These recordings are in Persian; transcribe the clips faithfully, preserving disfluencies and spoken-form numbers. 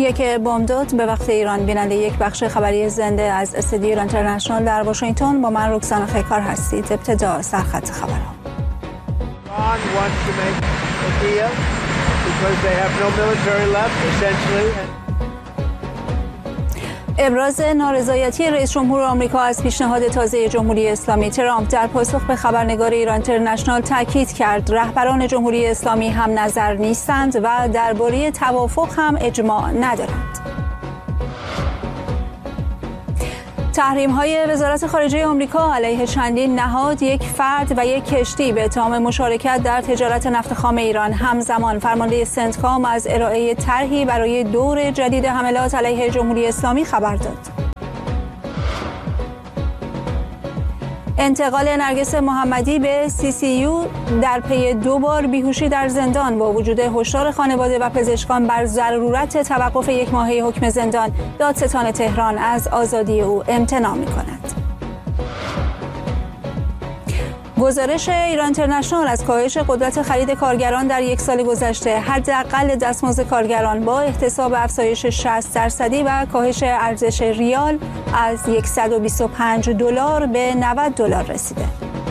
یک بامداد به وقت ایران. بیننده یک بخش خبری زنده از استودیو ایران اینترنشنال در واشنگتن با من رکسانا خیکار هستید. ابتدا سرخط خبرها. ابراز نارضایتی رئیس جمهور آمریکا از پیشنهاد تازه جمهوری اسلامی. ترامپ در پاسخ به خبرنگار ایران اینترنشنال تاکید کرد رهبران جمهوری اسلامی هم نظر نیستند و درباره توافق هم اجماع ندارند. تحریم‌های وزارت خارجه آمریکا علیه چندین نهاد، یک فرد و یک کشتی به اتهام مشارکت در تجارت نفت خام ایران. همزمان فرمانده سنتکام از ارائه طرحی برای دور جدید حملات علیه جمهوری اسلامی خبر داد. انتقال نرگس محمدی به سی سی یو در پی دو بار بیهوشی در زندان. با وجود هشدار خانواده و پزشکان بر ضرورت توقف یک ماهه حکم زندان، دادستان تهران از آزادی او امتناع می‌کند. گزارش ایران اینترنشنال از کاهش قدرت خرید کارگران در یک سال گذشته. حداقل دستمزد کارگران با احتساب افزایش شصت درصدی و کاهش ارزش ریال از صد و بیست و پنج دلار به نود دلار رسیده.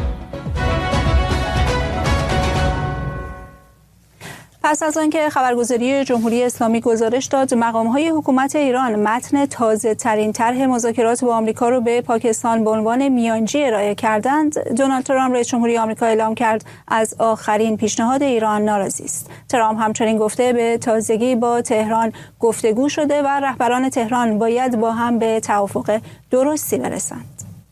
پس از آنکه خبرگزاری جمهوری اسلامی گزارش داد مقام‌های حکومت ایران متن تازه‌ترین طرح مذاکرات با آمریکا را به پاکستان به عنوان میانجی ارائه کردند، دونالد ترامپ رئیس جمهوری آمریکا اعلام کرد از آخرین پیشنهاد ایران ناراضی است. ترامپ همچنین گفته به تازگی با تهران گفتگو شده و رهبران تهران باید با هم به توافق درستی برسند.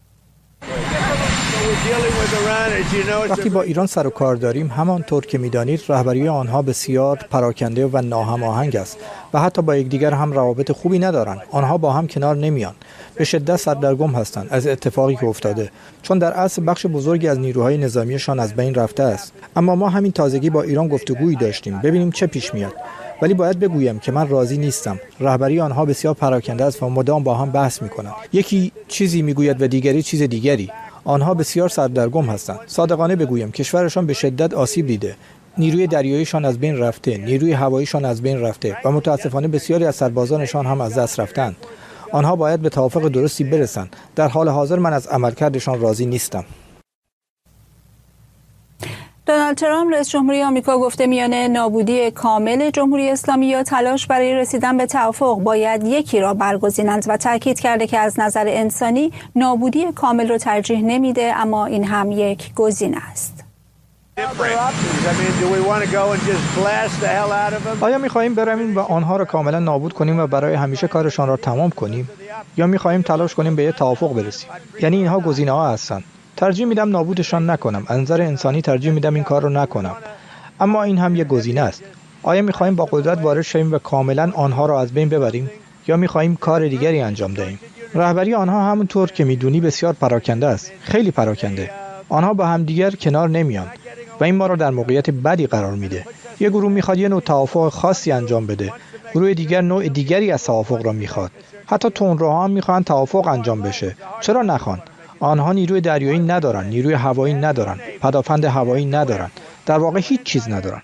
وقتی با ایران سر و کار داریم، همانطور که می‌دانید رهبری آنها بسیار پراکنده و ناهماهنگ است و حتی با یکدیگر هم روابط خوبی ندارند. آنها با هم کنار نمیان، به شدت سردرگم هستند از اتفاقی که افتاده، چون در اصل بخش بزرگی از نیروهای نظامیشان از بین رفته است. اما ما همین تازگی با ایران گفتگویی داشتیم، ببینیم چه پیش میاد. ولی باید بگویم که من راضی نیستم. رهبری آنها بسیار پراکنده است و مدام با هم بحث می‌کنند. یکی چیزی میگوید و دیگری چیز دیگری. آنها بسیار سردرگم هستند. صادقانه بگویم کشورشان به شدت آسیب دیده. نیروی دریاییشان از بین رفته، نیروی هواییشان از بین رفته و متاسفانه بسیاری از سربازانشان هم از دست رفتند. آنها باید به توافق درستی برسند. در حال حاضر من از عملکردشان راضی نیستم. دونالد ترامپ رئیس جمهوری آمریکا گفته میان نابودی کامل جمهوری اسلامی یا تلاش برای رسیدن به توافق باید یکی را برگزینند و تاکید کرده که از نظر انسانی نابودی کامل را ترجیح نمیده، اما این هم یک گزینه است. آیا می‌خواهیم برویم و آنها را کاملا نابود کنیم و برای همیشه کارشان را تمام کنیم، یا می‌خواهیم تلاش کنیم به یک توافق برسیم؟ یعنی اینها گزینه‌ها هستند. ترجیح میدم نابودشان نکنم. از نظر انسانی ترجیح میدم این کار رو نکنم. اما این هم یک گزینه است. آیا می‌خواهیم با قدرت وارد شویم و کاملا آنها را از بین ببریم، یا می‌خواهیم کار دیگری انجام دهیم؟ رهبری آنها همونطور که می‌دونی بسیار پراکنده است، خیلی پراکنده. آنها با همدیگر کنار نمیان و این ما را در موقعیت بدی قرار میده. یک گروه می‌خواد یه نوع توافق خاصی انجام بده، گروه دیگر نوع دیگری از توافق را می‌خواد. حتی تندروها هم می‌خوان توافق انجام بشه. چرا نخوان؟ آنها نیروی دریایی ندارن، نیروی هوایی ندارن، پدافند هوایی ندارن، در واقع هیچ چیز ندارن.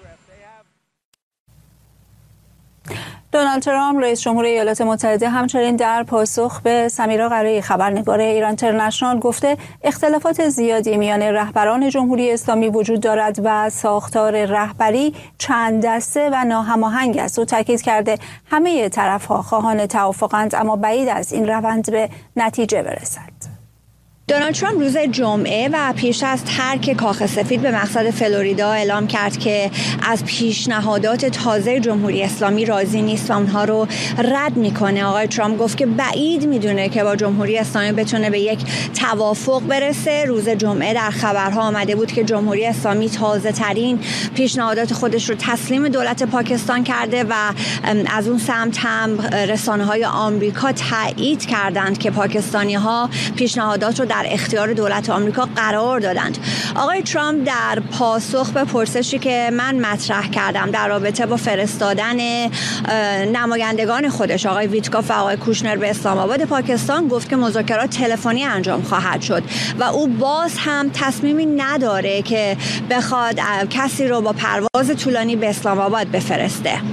دونالد ترامپ رئیس جمهور ایالات متحده همچنین در پاسخ به سمیرا قره‌ای خبرنگار ایران اینترنشنال گفته اختلافات زیادی میان رهبران جمهوری اسلامی وجود دارد و ساختار رهبری چند دسته و ناهماهنگ است. او تاکید کرده همه طرف‌ها خواهان توافقند، اما بعید است این روند به نتیجه برسد. دونالد ترامپ روز جمعه و پیش از ترک کاخ سفید به مقصد فلوریدا اعلام کرد که از پیشنهادات تازه جمهوری اسلامی راضی نیست و اونها رو رد میکنه. آقای ترامپ گفت که بعید میدونه که با جمهوری اسلامی بتونه به یک توافق برسه. روز جمعه در خبرها آمده بود که جمهوری اسلامی تازه ترین پیشنهادات خودش رو تسلیم دولت پاکستان کرده و از اون سمت هم رسانه های آمریکا تایید کردند که پاکستانی ها پیشنهادات رو در اختیار دولت آمریکا قرار دادند. آقای ترامپ در پاسخ به پرسشی که من مطرح کردم در رابطه با فرستادن نمایندگان خودش آقای ویتکاف و آقای کوشنر به اسلام آباد پاکستان گفت که مذاکرات تلفنی انجام خواهد شد و او باز هم تصمیمی نداره که بخواد کسی رو با پرواز طولانی به اسلام آباد بفرسته.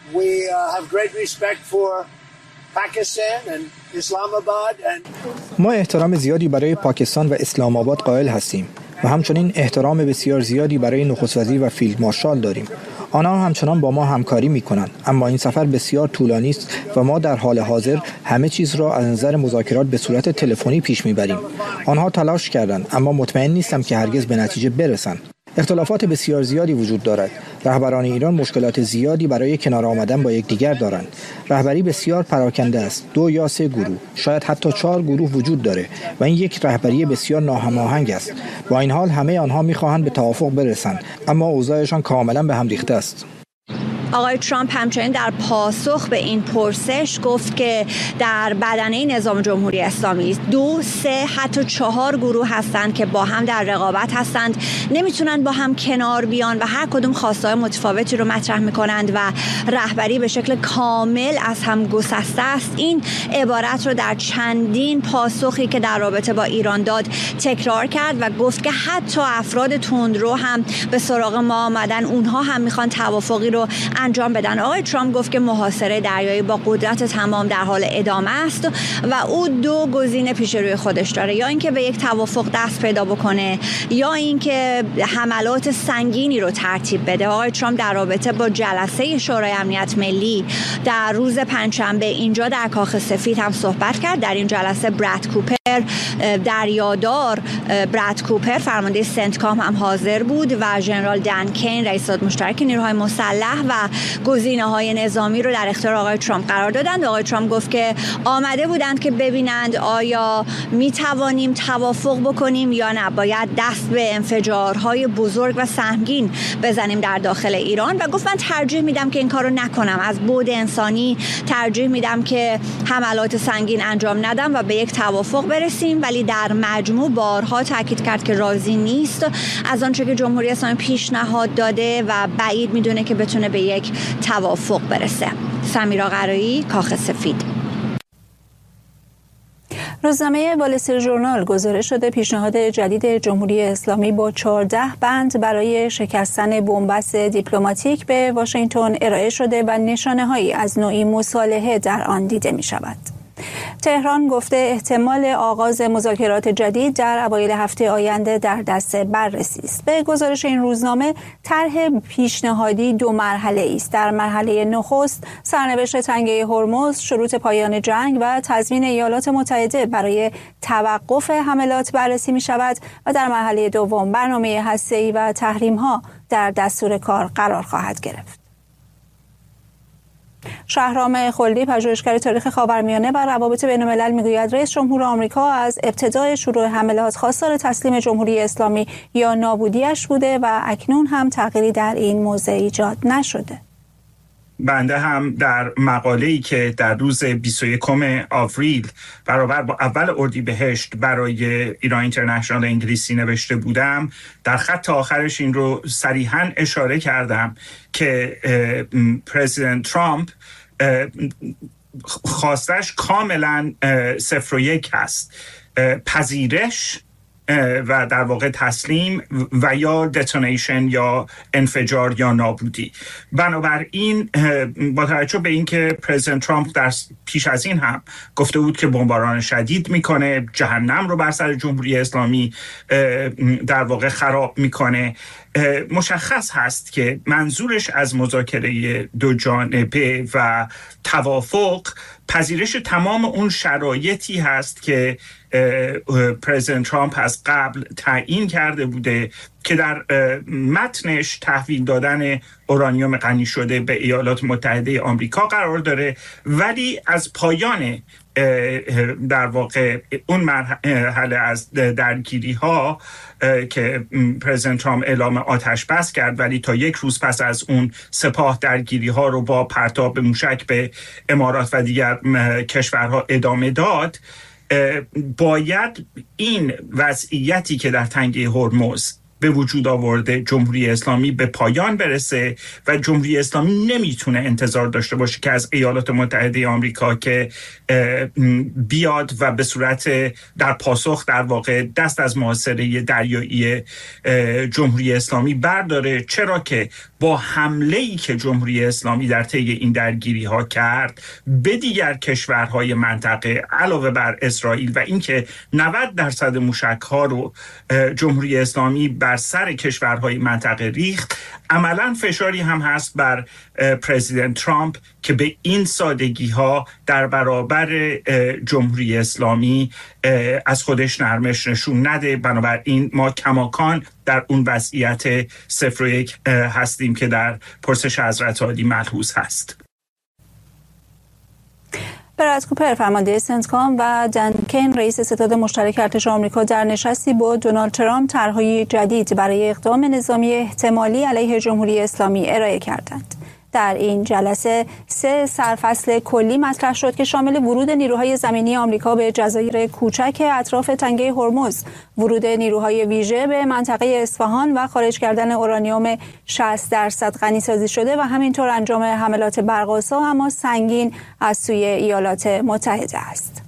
We uh, have great respect for Pakistan and Islamabad and ما احترام زیادی برای پاکستان و اسلام آباد قائل هستیم و همچنین احترام بسیار زیادی برای نخست وزیر و فیلد مارشال داریم. آنها همچنان با ما همکاری می‌کنند، اما این سفر بسیار طولانی است و ما در حال حاضر همه چیز را از نظر مذاکرات به صورت تلفنی پیش می‌بریم. آنها تلاش کردند، اما مطمئن نیستم که هرگز به نتیجه برسند. اختلافات بسیار زیادی وجود دارد. رهبران ایران مشکلات زیادی برای کنار آمدن با یکدیگر دارند. رهبری بسیار پراکنده است. دو یا سه گروه، شاید حتی چهار گروه وجود داره و این یک رهبری بسیار ناهماهنگ است. با این حال همه آنها می‌خواهند به توافق برسند، اما اوضاعشان کاملا به هم ریخته است. آقای ترامپ همچنین در پاسخ به این پرسش گفت که در بدنه نظام جمهوری اسلامی دو، سه، حتی چهار گروه هستند که با هم در رقابت هستند، نمیتونن با هم کنار بیان و هر کدوم خواستهای متفاوتی رو مطرح میکنند و رهبری به شکل کامل از هم گسسته است. این عبارت رو در چندین پاسخی که در رابطه با ایران داد تکرار کرد و گفت که حتی افراد تندرو هم به سراغ ما آمدن، اونها هم میخوان توافقی رو انجام بدن. آقای ترامپ گفت که محاصره دریایی با قدرت تمام در حال ادامه است و او دو گزینه پیش روی خودش داره، یا اینکه به یک توافق دست پیدا بکنه یا اینکه حملات سنگینی رو ترتیب بده. آقای ترامپ در رابطه با جلسه شورای امنیت ملی در روز پنجشنبه اینجا در کاخ سفید هم صحبت کرد. در این جلسه براد کوپر، دریادار براد کوپر فرمانده سنتکام هم حاضر بود و ژنرال دن کین رئیس مشترک نیروهای مسلح و گزینه‌های نظامی رو در اختیار آقای ترامپ قرار دادند. آقای ترامپ گفت که آمده بودند که ببینند آیا می‌توانیم توافق بکنیم یا نه، باید دست به انفجارهای بزرگ و سهمگین بزنیم در داخل ایران و گفت من ترجیح میدم که این کارو نکنم، از بعد انسانی ترجیح میدم که حملات سنگین انجام ندم و به یک توافق برسیم، ولی در مجموع بارها تاکید کرد که راضی نیست از آنچه که جمهوری اسلامی پیشنهاد داده و بعید میدونه که بتونه به یک توافق برسه. سمیرا قرایی، کاخ سفید. روزنامه وال استریت ژورنال گزارش شده پیشنهاد جدید جمهوری اسلامی با چهارده بند برای شکستن بن‌بست دیپلماتیک به واشنگتن ارائه شده و نشانه‌هایی از نوعی مصالحه در آن دیده می‌شود. تهران گفته احتمال آغاز مذاکرات جدید در اوایل هفته آینده در دست بررسی است. به گزارش این روزنامه طرح پیشنهادی دو مرحله است. در مرحله نخست سرنوشت تنگه هرمز، شروط پایان جنگ و تضمین ایالات متحده برای توقف حملات بررسی می شود و در مرحله دوم برنامه هسته‌ای و تحریم‌ها در دستور کار قرار خواهد گرفت. شهرام خلدی، پژوهشگر تاریخ خاورمیانه و روابط بین‌الملل، میگوید رئیس جمهور آمریکا از ابتدای شروع حملات خواستار تسلیم جمهوری اسلامی یا نابودیش بوده و اکنون هم تغییری در این موضع ایجاد نشده. بنده هم در مقاله‌ای که در روز بیست و یکم آوریل برابر با اول اردیبهشت برای ایران اینترنشنال انگلیسی نوشته بودم، در خط آخرش این رو صریحاً اشاره کردم که پرزیدنت ترامپ خواستش کاملاً صفر و یک هست: پذیرش و در واقع تسلیم و یا دتونیشن یا انفجار یا نابودی. بنابراین با توجه به اینکه پرزیدنت ترامپ در پیش از این هم گفته بود که بمباران شدید میکنه، جهنم رو بر سر جمهوری اسلامی در واقع خراب میکنه، مشخص هست که منظورش از مذاکره دو جانبه و توافق پذیرش تمام اون شرایطی هست که پرزیدنت ترامپ از قبل تعیین کرده بوده که در متنش تحویل دادن اورانیوم غنی شده به ایالات متحده آمریکا قرار داره، ولی از پایان در واقع اون مرحله از درگیری ها که پرزیدنت ترامپ اعلام آتش بس کرد، ولی تا یک روز پس از اون سپاه درگیری ها رو با پرتاب موشک به امارات و دیگر کشورها ادامه داد، باید این وضعیتی که در تنگه هرمز به وجود آورده جمهوری اسلامی به پایان برسه و جمهوری اسلامی نمیتونه انتظار داشته باشه که از ایالات متحده آمریکا که بیاد و به صورت در پاسخ در واقع دست از محاصره دریایی جمهوری اسلامی برداره، چرا که با حمله‌ای که جمهوری اسلامی در طی این درگیری ها کرد به دیگر کشورهای منطقه علاوه بر اسرائیل و اینکه نود درصد موشک ها رو جمهوری اسلامی بر سر کشورهای منطقه ریخت، عملاً فشاری هم هست بر پرزیدنت ترامپ که به این سادگی ها در برابر جمهوری اسلامی از خودش نرمش نشون نده. بنابراین ما کماکان در اون وضعیت صفر و یک هستیم که در پرسش حضرت عالی ملحوظ هست. براد کوپر فرمانده سنتکام و دن کین رئیس ستاد مشترک ارتش آمریکا در نشستی با دونالد ترامپ طرح‌های جدید برای اقدام نظامی احتمالی علیه جمهوری اسلامی ارائه کردند. در این جلسه سه سرفصل کلی مطرح شد که شامل ورود نیروهای زمینی آمریکا به جزایر کوچک اطراف تنگه هرمز، ورود نیروهای ویژه به منطقه اصفهان و خارج کردن اورانیوم شصت درصد غنی‌سازی شده و همینطور انجام حملات برق‌آسا اما سنگین از سوی ایالات متحده است.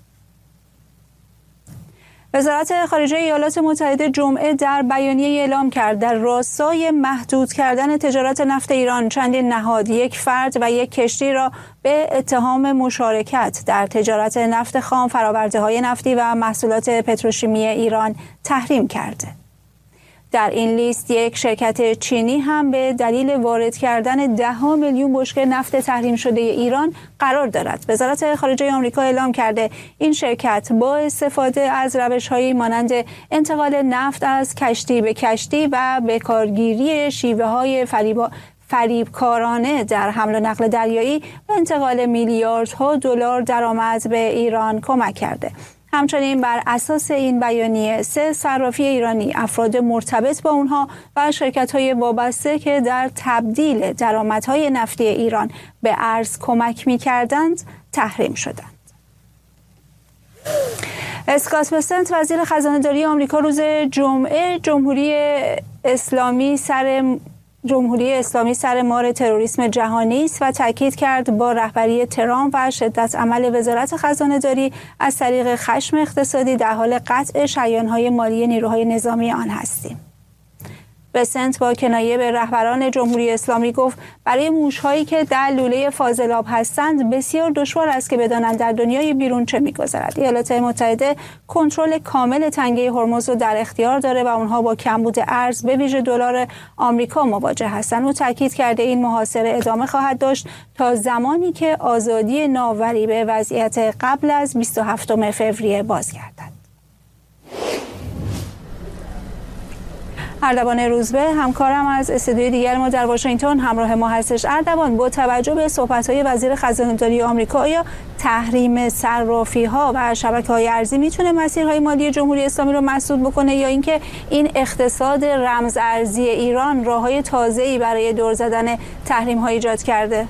وزارت خارجه ایالات متحده جمعه در بیانیه اعلام کرد در راستای محدود کردن تجارت نفت ایران چندین نهاد یک فرد و یک کشتی را به اتهام مشارکت در تجارت نفت خام، فرآورده‌های نفتی و محصولات پتروشیمی ایران تحریم کرده. در این لیست یک شرکت چینی هم به دلیل وارد کردن ده ها میلیون بشکه نفت تحریم شده ایران قرار دارد. وزارت خارجه آمریکا اعلام کرده این شرکت با استفاده از روش‌هایی مانند انتقال نفت از کشتی به کشتی و به کارگیری شیوه‌های فریب فریبکارانه در حمل و نقل دریایی به انتقال میلیاردها دلار درآمد به ایران کمک کرده. همچنین بر اساس این بیانیه سه صرافی ایرانی، افراد مرتبط با اونها و شرکت‌های وابسته که در تبدیل درآمدهای نفتی ایران به ارز کمک می‌کردند تحریم شدند. اسکات بسنت وزیر خزانه‌داری آمریکا روز جمعه جمهوری اسلامی سر جمهوری اسلامی سر مار تروریسم جهانی است و تاکید کرد با رهبری ترامپ و شدت عمل وزارت خزانه‌داری از طریق خشم اقتصادی در حال قطع شریان‌های مالی نیروهای نظامی آن هستیم. بسنت با کنایه به رهبران جمهوری اسلامی گفت برای موش‌هایی که در لوله فاضلاب هستند بسیار دشوار است که بدانند در دنیای بیرون چه می‌گذرد. ایالات متحده کنترل کامل تنگه هرمز رو در اختیار داره و اونها با کمبود ارز به ویژه دلار آمریکا مواجه هستند. او تاکید کرده این محاصره ادامه خواهد داشت تا زمانی که آزادی ناوری به وضعیت قبل از بیست و هفتم فوریه بازگردد. اردوان روزبه همکارم از استودیوی دیگر ما در واشنگتن همراه ما هستش. اردوان، با توجه به صحبت‌های وزیر خزانه‌داری آمریکا آیا تحریم صرافی‌ها و شبکه‌های ارزی میتونه مسیرهای مالی جمهوری اسلامی رو مسدود بکنه یا اینکه این اقتصاد رمز ارزی ایران راه‌های تازه‌ای برای دور زدن تحریم‌ها ایجاد کرده؟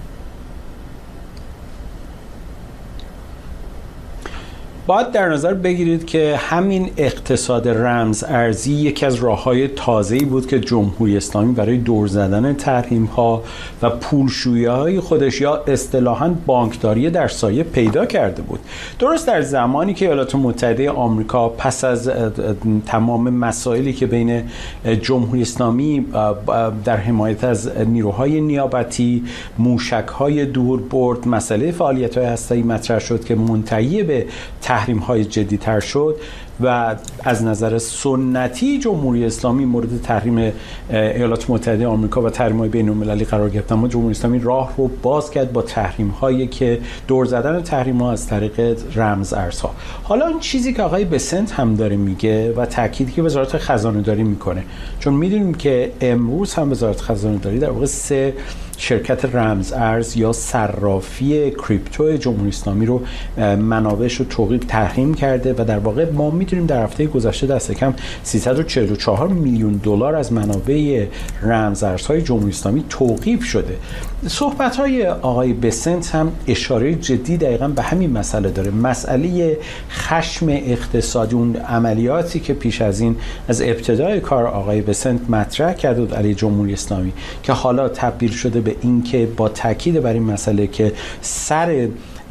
باید در نظر بگیرید که همین اقتصاد رمز ارزی یکی از راه‌های تازه‌ای بود که جمهوری اسلامی برای دور زدن تحریم‌ها و پولشویی‌های خودش یا اصطلاحاً بانکداری در سایه پیدا کرده بود. درست در زمانی که ایالات متحده آمریکا پس از تمام مسائلی که بین جمهوری اسلامی در حمایت از نیروهای نیابتی، موشک‌های دوربرد، مسئله فعالیت‌های هسته‌ای مطرح شد که منتهی به تحریم های جدی تر شد و از نظر سنتی جمهوری اسلامی مورد تحریم ایالات متحده آمریکا و تحریم های بین المللی قرار گرفت، اما جمهوری اسلامی راه رو باز کرد با تحریم هایی که دور زدن تحریم ها از طریق رمز ارزها. حالا این چیزی که آقای بسنت هم داره میگه و تاکیدی که وزارت خزانه داری میکنه، چون میدونیم که امروز هم وزارت خزانه داری در واقع سه شرکت رمز ارز یا صرافی کریپتو جمهوری اسلامی رو منابعش رو توقیف تحریم کرده و در واقع ما می‌دونیم در هفته گذشته دست کم سیصد و چهل و چهار میلیون دلار از منابع رمز ارزهای جمهوری اسلامی توقیف شده. صحبت‌های آقای بسنت هم اشاره جدی دقیقاً به همین مسئله داره. مسئله خشم اقتصادی، اون عملیاتی که پیش از این از ابتدای کار آقای بسنت مطرح کرده بود علیه جمهوری اسلامی که حالا تبدیل شده به این که با تاکید بر این مسئله که سر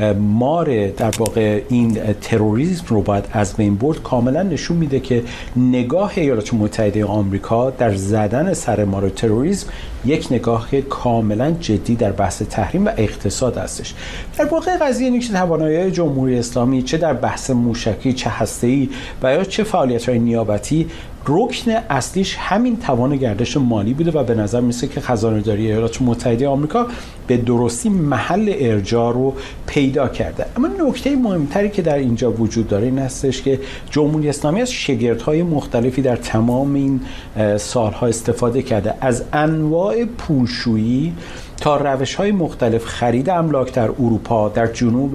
مار در واقع این تروریسم رو باید از بین برد، کاملا نشون میده که نگاه ایالات متحده آمریکا در زدن سر مار تروریسم یک نگاه کاملا جدی در بحث تحریم و اقتصاد هستش. در واقع قضیه اینه که توانایی‌های جمهوری اسلامی چه در بحث موشکی، چه هسته‌ای و یا چه فعالیت‌های نیابتی، رکن اصلیش همین توان گردش مالی بوده و به نظر میسه که خزانه‌داری ایالات متحده آمریکا به درستی محل ارجاع رو پیدا کرده. اما نکته مهمتری که در اینجا وجود داره این هستش که جمهوری اسلامی از شگردهای مختلفی در تمام این سالها استفاده کرده، از انواع پولشویی تا روش‌های مختلف، خرید املاک در اروپا، در جنوب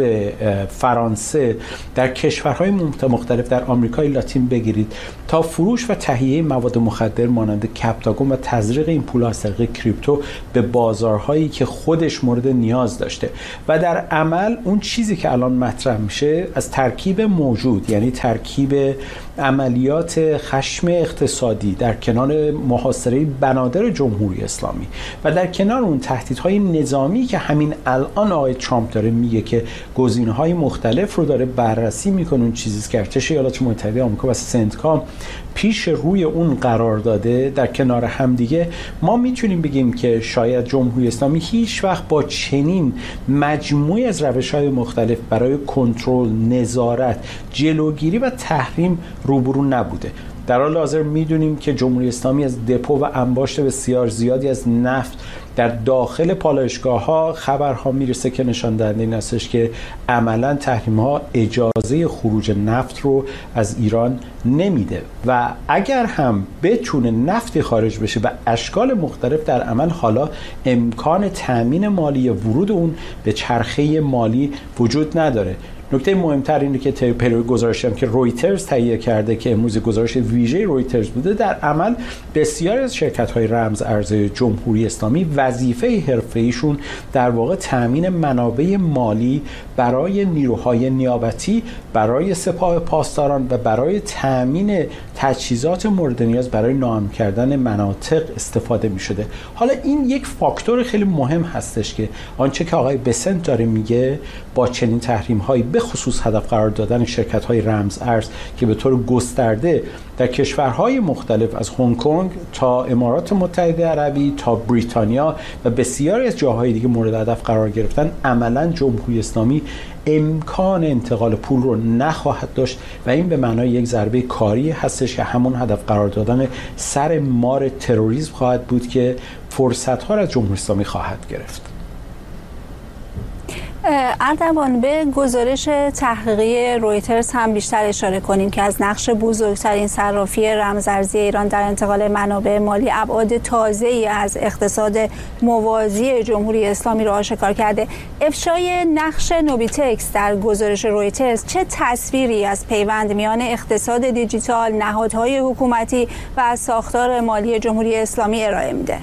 فرانسه، در کشورهای مختلف در آمریکای لاتین بگیرید، تا فروش و تهیه مواد مخدر مانند کپتاگون و تزریق این پول‌ها از طریق کریپتو به بازارهایی که خودش مورد نیاز داشته. و در عمل اون چیزی که الان مطرح میشه از ترکیب موجود، یعنی ترکیب عملیات خشم اقتصادی در کنار محاصره بنادر جمهوری اسلامی و در کنار اون تهدیدهای نظامی که همین الان آقای ترامپ داره میگه که گزینه‌های مختلف رو داره بررسی میکنه، اون چیزی که ارتش ایالات متحده آمریکا و سنتکام پیش روی اون قرار داده، در کنار هم دیگه ما میتونیم بگیم که شاید جمهوری اسلامی هیچ وقت با چنین مجموعی از روش‌های مختلف برای کنترل، نظارت، جلوگیری و تحریم روبرو نبوده. در حال حاضر میدونیم که جمهوری اسلامی از دپو و انباشت بسیار زیادی از نفت در داخل پالایشگاه‌ها خبرها میرسه که نشان دهنده این هستش که عملاً تحریم‌ها اجازه خروج نفت رو از ایران نمیده و اگر هم بتونه نفتی خارج بشه و اشکال مختلف در عمل، حالا امکان تأمین مالی ورود اون به چرخه مالی وجود نداره. نکته مهمتر اینه که پیرو گزارشی هم که رویترز تهیه کرده که امروز گزارش ویژه رویترز بوده، در عمل بسیاری از شرکت‌های رمز ارز جمهوری اسلامی وظیفه حرفه‌ایشون در واقع تأمین منابع مالی برای نیروهای نیابتی، برای سپاه پاسداران و برای تأمین تجهیزات مورد نیاز برای ناامن کردن مناطق استفاده می‌شده. حالا این یک فاکتور خیلی مهم هستش که آنچه که آقای بسنت داره میگه با چنین تحریم‌هایی به خصوص هدف قرار دادن شرکت‌های رمز ارز که به طور گسترده در کشورهای مختلف از هنگ کنگ تا امارات متحده عربی تا بریتانیا و بسیاری از جاهای دیگه مورد هدف قرار گرفتن، عملاً جمهوری اسلامی امکان انتقال پول رو نخواهد داشت و این به معنای یک ضربه کاری هستش که همون هدف قرار دادن سر مار تروریسم خواهد بود که فرصت‌ها را از جمهوری اسلامی خواهد گرفت. اردوان، به گزارش تحقیقی رویترز هم بیشتر اشاره کنیم که از نقش بزرگترین صرافی رمزارزی ایران در انتقال منابع مالی ابعاد تازه‌ای از اقتصاد موازی جمهوری اسلامی را آشکار کرده. افشای نقش نوبیتکس در گزارش رویترز چه تصویری از پیوند میان اقتصاد دیجیتال، نهادهای حکومتی و ساختار مالی جمهوری اسلامی ارائه میده؟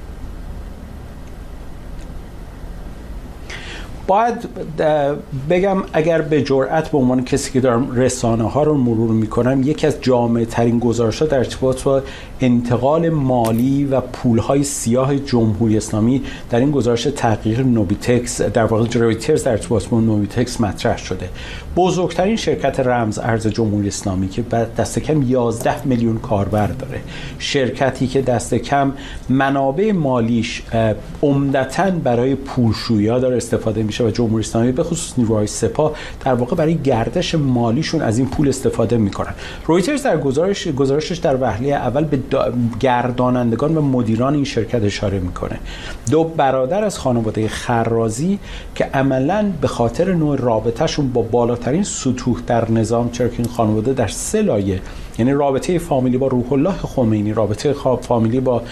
باید بگم اگر به جرئت به عنوان کسی که دارم رسانه ها رو مرور میکنم، یکی از جامع ترین گزارش‌ها در ارتباط با انتقال مالی و پول‌های سیاه جمهوری اسلامی در این گزارش تحقیق نوبیتکس در واقع رویترز در ارتباط با نوبیتکس مطرح شده. بزرگترین شرکت رمز ارز جمهوری اسلامی که دست کم یازده میلیون کاربر داره، شرکتی که دست کم منابع مالیش عمدتاً برای پولشویی‌ها داره استفاده میشه و جمهوری اسلامی به خصوص نیروهای سپاه در واقع برای گردش مالیشون از این پول استفاده میکنن. رویترز در گزارش گزارشش در وهله اول به گردانندگان و مدیران این شرکت اشاره میکنه. دو برادر از خانواده خرازی که عملاً به خاطر نوع رابطهشون با بالاترین سطوح در نظام، چرا که این خانواده در سه لایه، یعنی رابطه فامیلی با روح الله خمینی، رابطه فامیلی با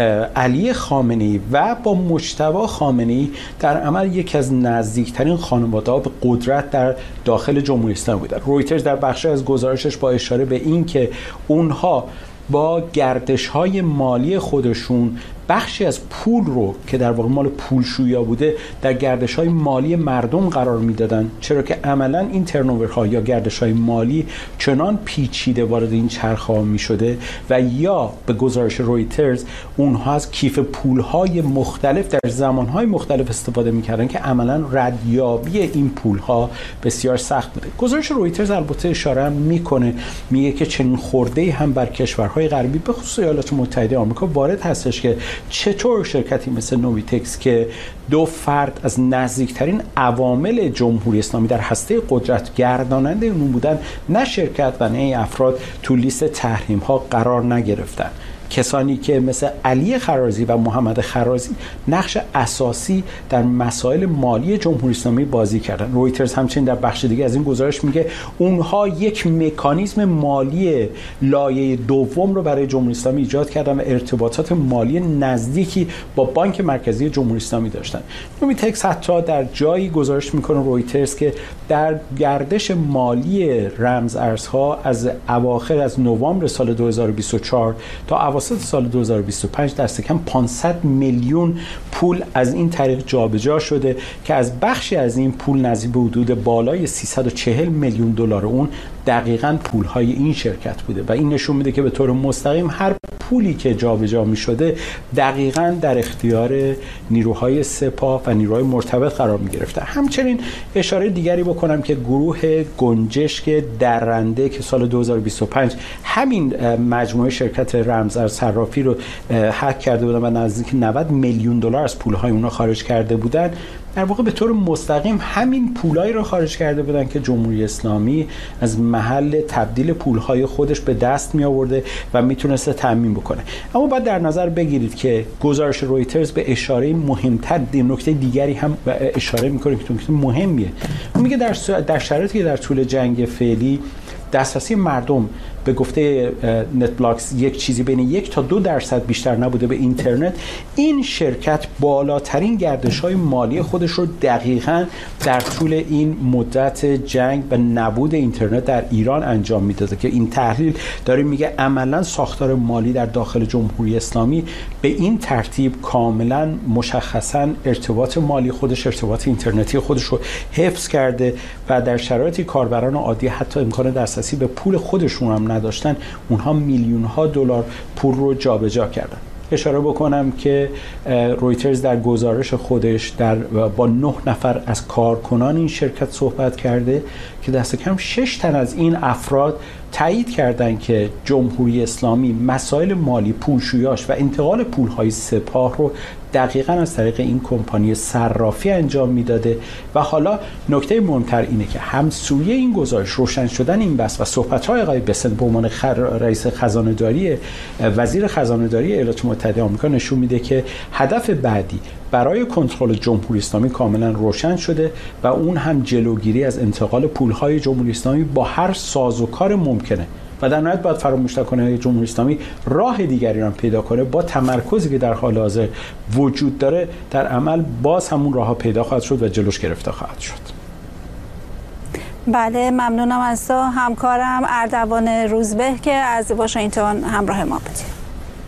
علی خامنه‌ای و با مجتبی خامنه‌ای، در عمل یکی از نزدیکترین خانواده‌ها به قدرت در داخل جمهوری اسلامی بودن. رویترز در بخشی از گزارشش با اشاره به این که اونها با گردش‌های مالی خودشون بخشی از پول رو که در واقع مال پولشویا بوده در گردش‌های مالی مردم قرار میدادن، چرا که عملاً این ترنوورها یا گردش‌های مالی چنان پیچیده وارد این چرخه‌ها می‌شده و یا به گزارش رویترز اونها از کیف پول‌های مختلف در زمان‌های مختلف استفاده می‌کردن که عملاً ردیابی این پول‌ها بسیار سخت بوده. گزارش رویترز البته اشاره هم می‌کنه، میگه که چنین خورده‌ای هم بر کشورهای غربی به خصوص ایالات متحده آمریکا وارد هستش که چطور شرکتی مثل نویتکس که دو فرد از نزدیکترین عوامل جمهوری اسلامی در هسته قدرت گرداننده اون بودن، نه شرکت و نه افراد تو لیست تحریم ها قرار نگرفتن. کسانی که مثل علی خرازی و محمد خرازی نقش اساسی در مسائل مالی جمهوری اسلامی بازی کردن. رویترز همچنین در بخش دیگه از این گزارش میگه اونها یک مکانیزم مالی لایه دوم رو برای جمهوری اسلامی ایجاد کردن و ارتباطات مالی نزدیکی با بانک مرکزی جمهوری اسلامی داشتن. نویتکس حتی در جایی گزارش میکنه رویترز که در گردش مالی رمز ارزها از اواخر از نوامبر سال دو هزار و بیست و چهار تا اواسط سال دو هزار و بیست و پنج دست کم پانصد میلیون پول از این طریق جابجا شده که از بخشی از این پول نزدیک به حدود بالای سیصد و چهل میلیون دلار اون دقیقاً پول‌های این شرکت بوده و این نشون میده که به طور مستقیم هر پولی که جابجا می‌شده دقیقاً در اختیار نیروهای سپاه و نیروهای مرتبط قرار می‌گرفته. همچنین اشاره دیگری بکنم که گروه گنجشک درنده که سال دو هزار و بیست و پنج همین مجموعه شرکت رمزارز صرافی رو هک کرده بودن و نزدیک نود میلیون دلار از پول‌های اونها خارج کرده بودن، در واقع به طور مستقیم همین پولایی رو خارج کرده بودن که جمهوری اسلامی از محل تبدیل پولهای خودش به دست می آورده و میتونسته تامین بکنه. اما باید در نظر بگیرید که گزارش رویترز به اشاره مهمتر، نکته دیگری هم اشاره میکنه که نکته مهمیه. اون میگه در در شرایطی که در طول جنگ فعلی دسترسی مردم به گفته نت بلاکس یک چیزی بین یک تا دو درصد بیشتر نبوده به اینترنت، این شرکت بالاترین گردش‌های مالی خودش رو دقیقاً در طول این مدت جنگ و نبود اینترنت در ایران انجام میداده که این تحلیل داره میگه عملاً ساختار مالی در داخل جمهوری اسلامی به این ترتیب کاملاً مشخصاً ارتباط مالی خودش، ارتباط اینترنتی خودش رو حفظ کرده و در شرایطی کاربران عادی حتی امکان دسترسی به پول خودشون هم نداشتن، اونها میلیون ها دلار پول رو جابجا کردن. اشاره بکنم که رویترز در گزارش خودش در با نه نفر از کارکنان این شرکت صحبت کرده که دست کم شش تن از این افراد تایید کردند که جمهوری اسلامی مسائل مالی، پولشویاش و انتقال پولهای سپاه رو دقیقاً از طریق این کمپانی صرافی انجام میداده و حالا نکته مهمتر اینه که همسویه این گزارش، روشن شدن این بحث و صحبت‌های آقای بسنت به عنوان خر... رئیس خزانه‌داری وزیر خزانه‌داری ایالات متحده آمریکا نشون میده که هدف بعدی برای کنترل جمهوری اسلامی کاملا روشن شده و اون هم جلوگیری از انتقال پولهای جمهوری اسلامی با هر سازوکار ممکنه و در نهایت باید فراموش نکنه جمهوری اسلامی راه دیگری را پیدا کنه با تمرکزی که در حال حاضر وجود داره، در عمل باز همون راه پیدا خواهد شد و جلوش گرفته خواهد شد. بله، ممنونم از تو همکارم اردوان روزبه که از واشنگتن همراه ما بودی.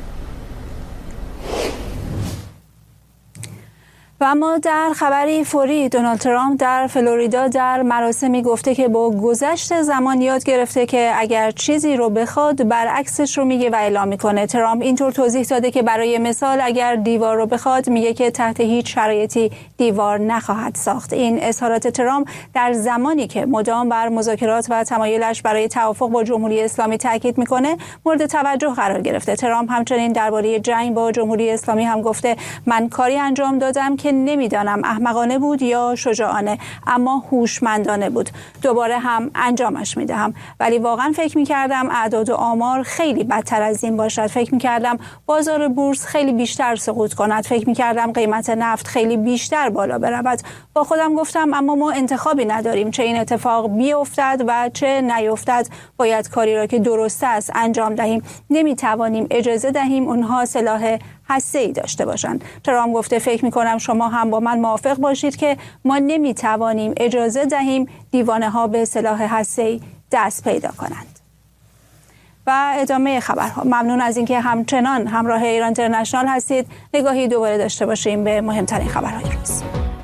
و اما در خبری فوری، دونالد ترامپ در فلوریدا در مراسمی گفته که با گذشت زمان یاد گرفته که اگر چیزی رو بخواد برعکسش رو میگه و اعلام میکنه. ترامپ اینطور توضیح داده که برای مثال اگر دیوار رو بخواد میگه که تحت هیچ شرایطی دیوار نخواهد ساخت. این اظهارات ترامپ در زمانی که مدام بر مذاکرات و تمایلش برای توافق با جمهوری اسلامی تاکید میکنه مورد توجه قرار گرفته. ترامپ همچنین درباره جنگ با جمهوری اسلامی هم گفته من کاری انجام دادم که نمیدانم احمقانه بود یا شجاعانه، اما هوشمندانه بود. دوباره هم انجامش میدهم. ولی واقعا فکر میکردم اعداد و آمار خیلی بدتر از این باشد. فکر میکردم بازار بورس خیلی بیشتر سقوط کند. فکر میکردم قیمت نفت خیلی بیشتر بالا برود. با خودم گفتم اما ما انتخابی نداریم، چه این اتفاق بیفتد و چه نیفتد. باید کاری را که درست است انجام دهیم. نمیتوانیم اجازه دهیم اونها سلاح هسته‌ای داشته باشند. ترامپ گفته فکر می‌کنم شما هم با من موافق باشید که ما نمی‌توانیم اجازه دهیم دیوانه‌ها به سلاح هسته‌ای دست پیدا کنند. و ادامه خبرها. ممنون از اینکه همچنان همراه ایران اینترنشنال هستید. نگاهی دوباره داشته باشیم به مهمترین خبرهای روز.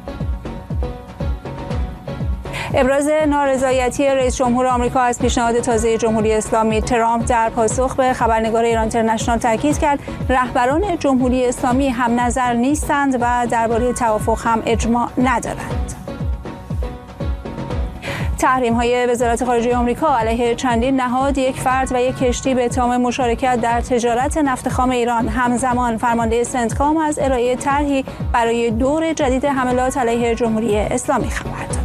ابراز نارضایتی رئیس جمهور آمریکا از پیشنهاد تازه جمهوری اسلامی. ترامپ در پاسخ به خبرنگار ایران اینترنشنال تاکید کرد رهبران جمهوری اسلامی هم نظر نیستند و درباره توافق هم اجماع ندارند. تحریم‌های وزارت خارجه آمریکا علیه چندین نهاد، یک فرد و یک کشتی به اتهام مشارکت در تجارت نفت خام ایران. همزمان فرمانده سنتکام از ارائه طرحی برای دور جدید حملات علیه جمهوری اسلامی خبر داد.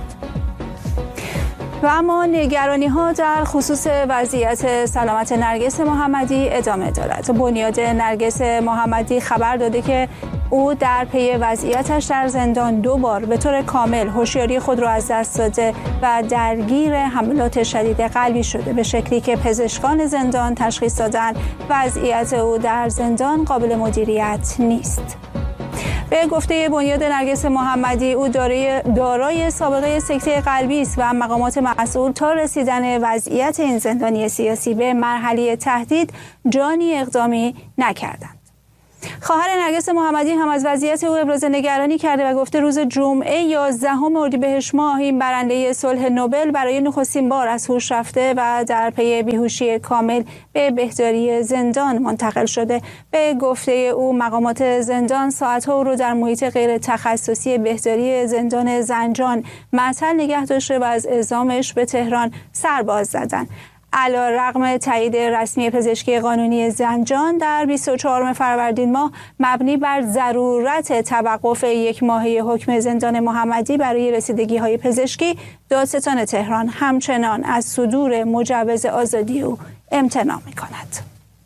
و اما نگرانی‌ها در خصوص وضعیت سلامت نرگس محمدی ادامه دارد. بنیاد نرگس محمدی خبر داده که او در پی وضعیتش در زندان دو بار به طور کامل هوشیاری خود را از دست داده و درگیر حملات شدید قلبی شده، به شکلی که پزشکان زندان تشخیص دادند وضعیت او در زندان قابل مدیریت نیست. به گفته بنیاد نرگس محمدی او دارای دارای سابقه سکته قلبی است و مقامات مسئول تا رسیدن وضعیت این زندانی سیاسی به مرحله تهدید جانی اقدامی نکردند. خواهر نرگس محمدی هم از وضعیت او ابراز نگرانی کرده و گفته روز جمعه یازدهم اردیبهشت ماه این برنده صلح نوبل برای نخستین بار از هوش رفته و در پی بیهوشی کامل به بهداری زندان منتقل شده. به گفته او مقامات زندان ساعتها او را در محیط غیر تخصصی بهداری زندان زنجان معطل نگه داشته و از اعزامش به تهران سرباز زدند. علیرغم تایید رسمی پزشکی قانونی زنجان در بیست و چهارم فروردین ماه مبنی بر ضرورت توقف یک ماهه حکم زندان محمدی برای رسیدگی‌های پزشکی، دادستان تهران همچنان از صدور مجوز آزادی او امتناع می‌کند.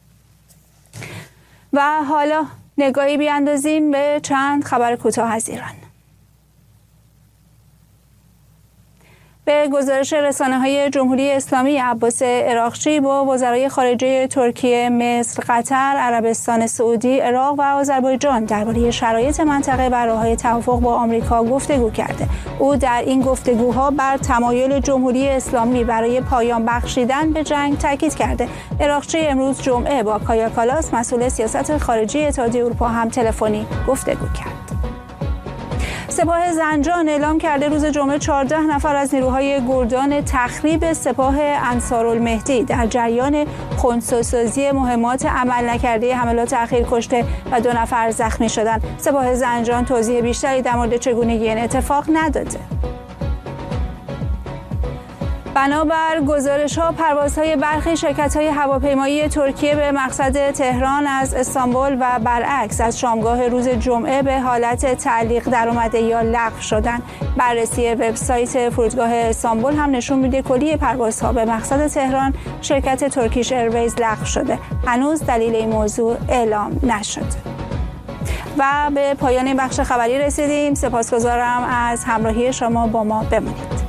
و حالا نگاهی بیاندازیم به چند خبر کوتاه از ایران. به گزارش رسانه‌های جمهوری اسلامی، عباس عراقچی با وزرای خارجه ترکیه، مصر، قطر، عربستان سعودی، عراق و آذربایجان درباره شرایط منطقه و راه‌های توافق با آمریکا گفتگو کرده. او در این گفتگوها بر تمایل جمهوری اسلامی برای پایان بخشیدن به جنگ تاکید کرده. عراقچی امروز جمعه با کایا کالاس، مسئول سیاست خارجی اتحادیه اروپا، هم تلفنی گفتگو کرد. سپاه زنجان اعلام کرده روز جمعه چهارده نفر از نیروهای گردان تخریب سپاه انصارالمهدی در جریان خنثی‌سازی مهمات عمل نکرده حملات اخیر کشته و دو نفر زخمی شدند. سپاه زنجان توضیح بیشتری در مورد چگونگی این اتفاق نداده. بنابر گزارش‌ها پروازهای برخی شرکت‌های هواپیمایی ترکیه به مقصد تهران از استانبول و برعکس از شامگاه روز جمعه به حالت تعلیق درآمده یا لغو شدند. بررسی وبسایت فرودگاه استانبول هم نشون میده کلیه پروازها به مقصد تهران شرکت ترکیش ایرویز لغو شده. هنوز دلیل این موضوع اعلام نشده. و به پایان این بخش خبری رسیدیم. سپاسگزارم از همراهی شما با ما. بمانید.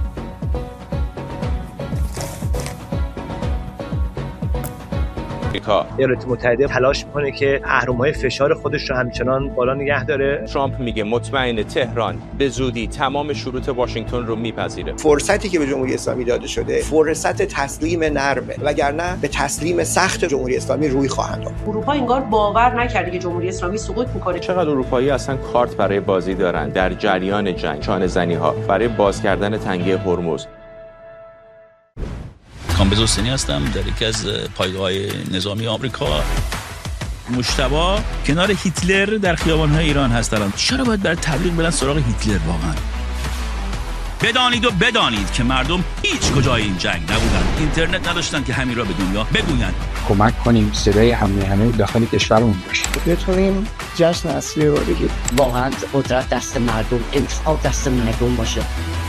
ایالات متحده تلاش میکنه که اهرم‌های فشار خودش رو همچنان بالا نگه داره. ترامپ میگه مطمئن تهران به زودی تمام شروط واشنگتن رو میپذیره. فرصتی که به جمهوری اسلامی داده شده فرصت تسلیم نرمه، وگرنه به تسلیم سخت جمهوری اسلامی روی خواهند داد. اروپا انگار باور نکرده که جمهوری اسلامی سقوط میکنه. چقدر اروپایی اصلا کارت برای بازی دارن در جریان جنگ، چانه زنی ها برای باز کردن تنگه هرمز. کامبیز حسینی هستم، در یکی از پایگاه‌های نظامی آمریکا. مجتبی کنار هیتلر در خیابان‌های ایران هست الان. چرا باید برای تبلیغ برن سراغ هیتلر واقعا؟ بدانید و بدانید که مردم هیچ کجای این جنگ نبودن، اینترنت نداشتن که همین را به دنیا بگویند. کمک کنیم صدای همه همه داخل کشورمون باشه، بتونیم جشن اصلی رو بگیریم. واقعا قدرت دست مردم، انتخاب دست مردم باشه.